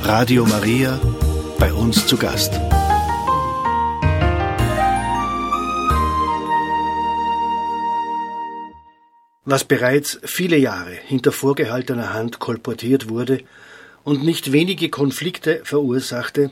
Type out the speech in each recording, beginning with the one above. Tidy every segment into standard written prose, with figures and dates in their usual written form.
Radio Maria, bei uns zu Gast. Was bereits viele Jahre hinter vorgehaltener Hand kolportiert wurde und nicht wenige Konflikte verursachte,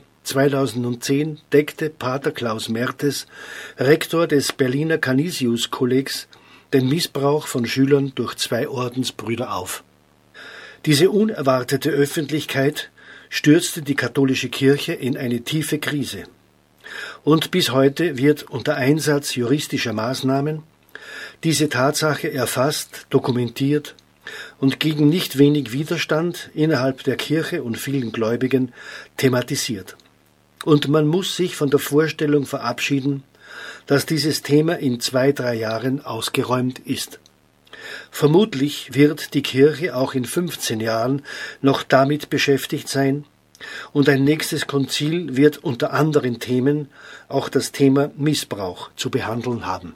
2010 deckte Pater Klaus Mertes, Rektor des Berliner Canisius-Kollegs, den Missbrauch von Schülern durch 2 Ordensbrüder auf. Diese unerwartete Öffentlichkeit stürzte die katholische Kirche in eine tiefe Krise. Und bis heute wird unter Einsatz juristischer Maßnahmen diese Tatsache erfasst, dokumentiert und gegen nicht wenig Widerstand innerhalb der Kirche und vielen Gläubigen thematisiert. Und man muss sich von der Vorstellung verabschieden, dass dieses Thema in 2-3 Jahren ausgeräumt ist. Vermutlich wird die Kirche auch in 15 Jahren noch damit beschäftigt sein, und ein nächstes Konzil wird unter anderen Themen auch das Thema Missbrauch zu behandeln haben.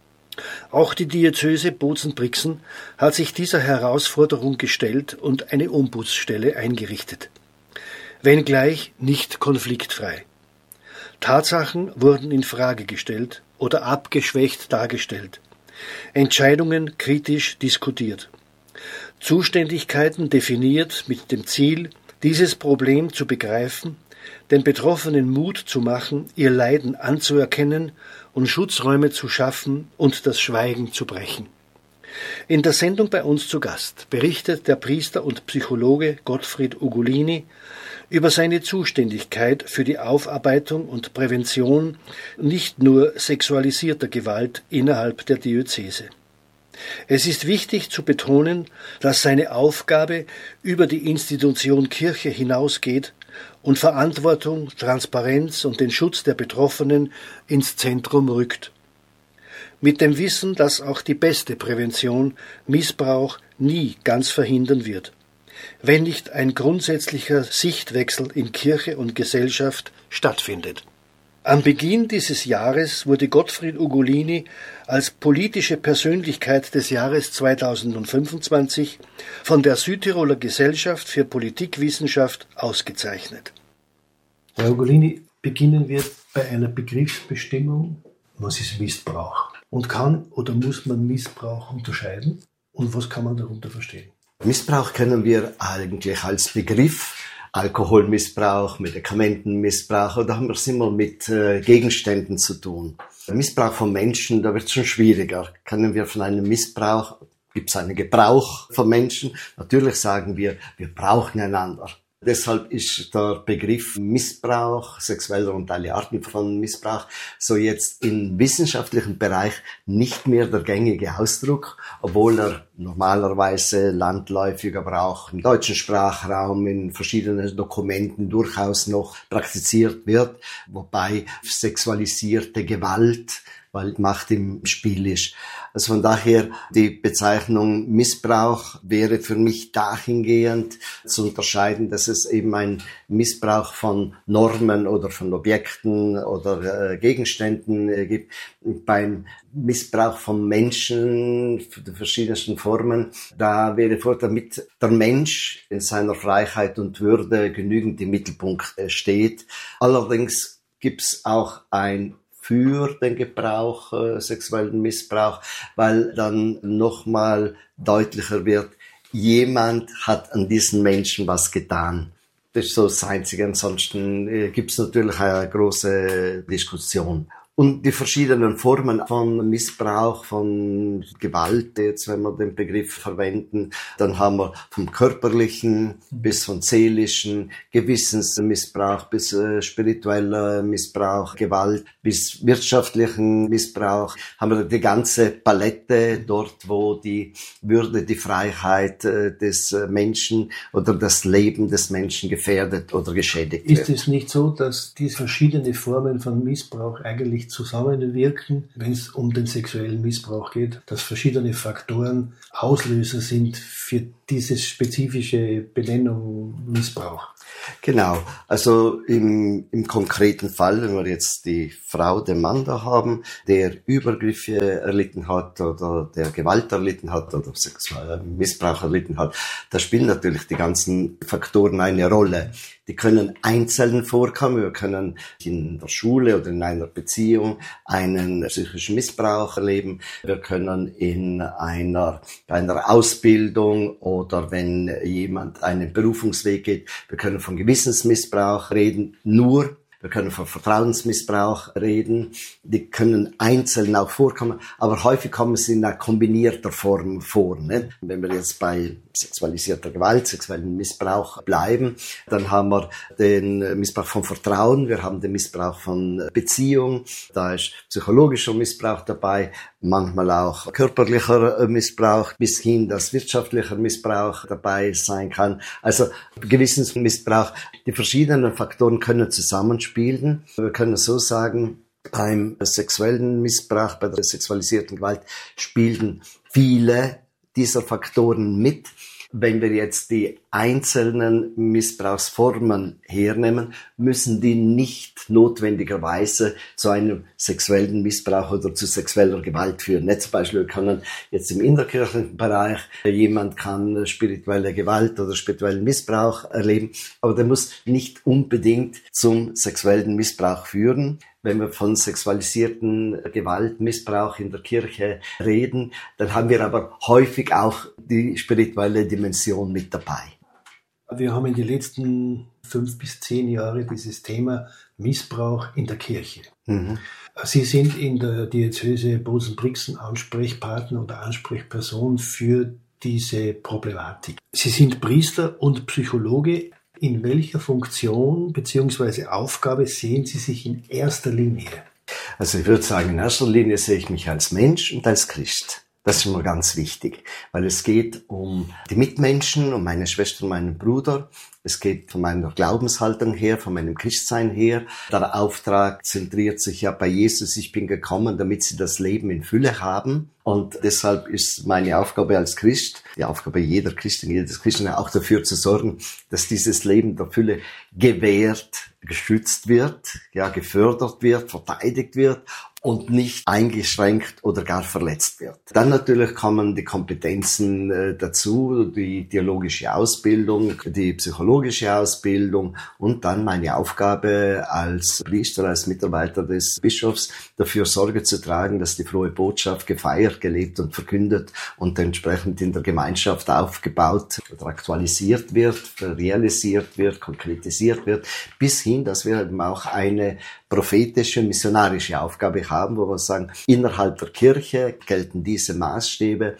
Auch die Diözese Bozen-Brixen hat sich dieser Herausforderung gestellt und eine Ombudsstelle eingerichtet. Wenngleich nicht konfliktfrei. Tatsachen wurden in Frage gestellt oder abgeschwächt dargestellt. Entscheidungen kritisch diskutiert. Zuständigkeiten definiert mit dem Ziel, dieses Problem zu begreifen, den Betroffenen Mut zu machen, ihr Leiden anzuerkennen und Schutzräume zu schaffen und das Schweigen zu brechen. In der Sendung bei uns zu Gast berichtet der Priester und Psychologe Gottfried Ugolini über seine Zuständigkeit für die Aufarbeitung und Prävention nicht nur sexualisierter Gewalt innerhalb der Diözese. Es ist wichtig zu betonen, dass seine Aufgabe über die Institution Kirche hinausgeht und Verantwortung, Transparenz und den Schutz der Betroffenen ins Zentrum rückt. Mit dem Wissen, dass auch die beste Prävention Missbrauch nie ganz verhindern wird, wenn nicht ein grundsätzlicher Sichtwechsel in Kirche und Gesellschaft stattfindet. Am Beginn dieses Jahres wurde Gottfried Ugolini als politische Persönlichkeit des Jahres 2025 von der Südtiroler Gesellschaft für Politikwissenschaft ausgezeichnet. Herr Ugolini, beginnen wir bei einer Begriffsbestimmung. Was ist Missbrauch? Und kann oder muss man Missbrauch unterscheiden? Und was kann man darunter verstehen? Missbrauch kennen wir eigentlich als Begriff. Alkoholmissbrauch, Medikamentenmissbrauch, da haben wir es immer mit Gegenständen zu tun. Missbrauch von Menschen, da wird es schon schwieriger. Kennen wir von einem Missbrauch, gibt es einen Gebrauch von Menschen? Natürlich sagen wir brauchen einander. Deshalb ist der Begriff Missbrauch, sexueller und alle Arten von Missbrauch, so jetzt im wissenschaftlichen Bereich nicht mehr der gängige Ausdruck, obwohl er normalerweise landläufig, aber auch im deutschen Sprachraum in verschiedenen Dokumenten durchaus noch praktiziert wird, wobei sexualisierte Gewalt, weil Macht im Spiel ist. Also von daher, die Bezeichnung Missbrauch wäre für mich dahingehend zu unterscheiden, dass es eben ein Missbrauch von Normen oder von Objekten oder Gegenständen gibt. Beim Missbrauch von Menschen, der verschiedensten Formen, da wäre vor, damit der Mensch in seiner Freiheit und Würde genügend im Mittelpunkt steht. Allerdings gibt's auch ein für den Gebrauch, sexuellen Missbrauch, weil dann nochmal deutlicher wird, jemand hat an diesen Menschen was getan. Das ist so das Einzige, ansonsten gibt's natürlich eine große Diskussion. Und die verschiedenen Formen von Missbrauch, von Gewalt, jetzt wenn wir den Begriff verwenden, dann haben wir vom körperlichen bis vom seelischen, Gewissensmissbrauch bis spiritueller Missbrauch, Gewalt bis wirtschaftlichen Missbrauch, haben wir die ganze Palette dort, wo die Würde, die Freiheit des Menschen oder das Leben des Menschen gefährdet oder geschädigt wird. Ist es nicht so, dass diese verschiedenen Formen von Missbrauch eigentlich eigentlich zusammenwirken, wenn es um den sexuellen Missbrauch geht, dass verschiedene Faktoren Auslöser sind für diese spezifische Benennung Missbrauch. Genau, also im konkreten Fall, wenn wir jetzt die Frau, den Mann da haben, der Übergriffe erlitten hat oder der Gewalt erlitten hat oder sexuellen Missbrauch erlitten hat, da spielen natürlich die ganzen Faktoren eine Rolle. Die können einzeln vorkommen. Wir können in der Schule oder in einer Beziehung einen psychischen Missbrauch erleben. Wir können in einer Ausbildung oder wenn jemand einen Berufungsweg geht, wir können von Gewissensmissbrauch reden. Wir können von Vertrauensmissbrauch reden. Die können einzeln auch vorkommen, aber häufig kommen sie in einer kombinierter Form vor. Ne? Wenn wir jetzt bei sexualisierter Gewalt, sexuellen Missbrauch bleiben, dann haben wir den Missbrauch von Vertrauen, wir haben den Missbrauch von Beziehung, da ist psychologischer Missbrauch dabei, manchmal auch körperlicher Missbrauch, bis hin, dass wirtschaftlicher Missbrauch dabei sein kann. Also Gewissensmissbrauch, die verschiedenen Faktoren können zusammenspielen. Wir können so sagen, beim sexuellen Missbrauch, bei der sexualisierten Gewalt spielen viele dieser Faktoren mit. Wenn wir jetzt die einzelnen Missbrauchsformen hernehmen, müssen die nicht notwendigerweise zu einem sexuellen Missbrauch oder zu sexueller Gewalt führen. Nicht zum Beispiel können jetzt im innerkirchlichen Bereich, jemand kann spirituelle Gewalt oder spirituellen Missbrauch erleben, aber der muss nicht unbedingt zum sexuellen Missbrauch führen. Wenn wir von sexualisierten Gewalt, Missbrauch in der Kirche reden, dann haben wir aber häufig auch die spirituelle Dimension mit dabei. Wir haben in den letzten 5 bis 10 Jahren dieses Thema Missbrauch in der Kirche. Mhm. Sie sind in der Diözese Bozen-Brixen Ansprechpartner oder Ansprechperson für diese Problematik. Sie sind Priester und Psychologe. In welcher Funktion bzw. Aufgabe sehen Sie sich in erster Linie? Also ich würde sagen, in erster Linie sehe ich mich als Mensch und als Christ. Das ist mir ganz wichtig, weil es geht um die Mitmenschen, um meine Schwester und meinen Bruder. Es geht von meiner Glaubenshaltung her, von meinem Christsein her. Der Auftrag zentriert sich ja bei Jesus. Ich bin gekommen, damit sie das Leben in Fülle haben. Und deshalb ist meine Aufgabe als Christ, die Aufgabe jeder Christin, jedes Christen, auch dafür zu sorgen, dass dieses Leben der Fülle gewährt, geschützt wird, ja, gefördert wird, verteidigt wird und nicht eingeschränkt oder gar verletzt wird. Dann natürlich kommen die Kompetenzen dazu, die theologische Ausbildung, die psychologische Ausbildung und dann meine Aufgabe als Priester, als Mitarbeiter des Bischofs, dafür Sorge zu tragen, dass die frohe Botschaft gefeiert, gelebt und verkündet und entsprechend in der Gemeinschaft aufgebaut oder aktualisiert wird, realisiert wird, konkretisiert wird, bis hin, dass wir eben auch eine prophetische, missionarische Aufgabe haben, wo wir sagen, innerhalb der Kirche gelten diese Maßstäbe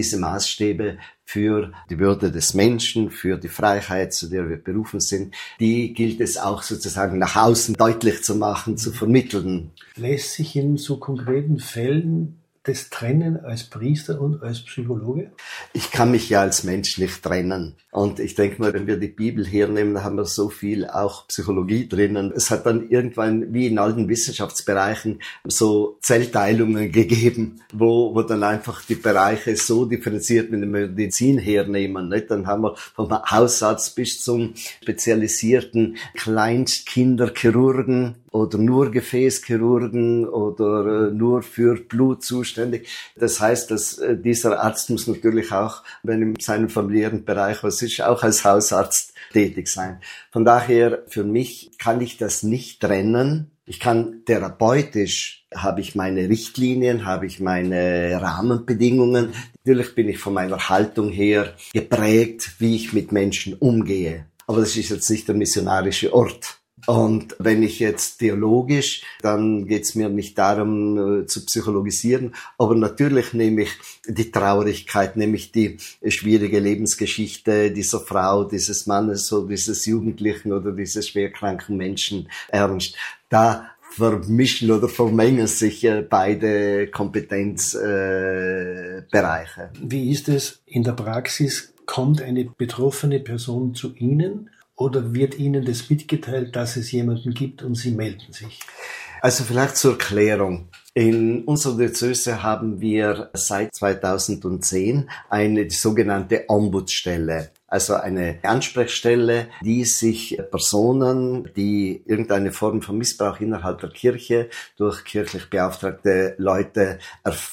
für die Würde des Menschen, für die Freiheit, zu der wir berufen sind, die gilt es auch sozusagen nach außen deutlich zu machen, zu vermitteln. Lässt sich in so konkreten Fällen das trennen als Priester und als Psychologe? Ich kann mich ja als Mensch nicht trennen. Und ich denke mal, wenn wir die Bibel hernehmen, da haben wir so viel auch Psychologie drinnen. Es hat dann irgendwann, wie in allen Wissenschaftsbereichen, so Zellteilungen gegeben, wo dann einfach die Bereiche so differenziert mit der Medizin hernehmen. Nicht? Dann haben wir vom Hausarzt bis zum spezialisierten Kleinstkinderchirurgen oder nur Gefäßchirurgen oder nur für Blut zuständig. Das heißt, dass dieser Arzt muss natürlich auch, wenn in seinem familiären Bereich was ist, auch als Hausarzt tätig sein. Von daher, für mich kann ich das nicht trennen. Ich kann therapeutisch, habe ich meine Richtlinien, habe ich meine Rahmenbedingungen. Natürlich bin ich von meiner Haltung her geprägt, wie ich mit Menschen umgehe. Aber das ist jetzt nicht der missionarische Ort. Und wenn ich jetzt theologisch, dann geht's mir nicht darum zu psychologisieren, aber natürlich nehme ich die Traurigkeit, nehme ich die schwierige Lebensgeschichte dieser Frau, dieses Mannes oder dieses Jugendlichen oder dieses schwerkranken Menschen ernst. Da vermischen oder vermengen sich beide Kompetenzbereiche. Wie ist es in der Praxis? Kommt eine betroffene Person zu Ihnen? Oder wird Ihnen das mitgeteilt, dass es jemanden gibt und Sie melden sich? Also vielleicht zur Klärung. In unserer Diözese haben wir seit 2010 die sogenannte Ombudsstelle. Also eine Ansprechstelle, die sich Personen, die irgendeine Form von Missbrauch innerhalb der Kirche durch kirchlich beauftragte Leute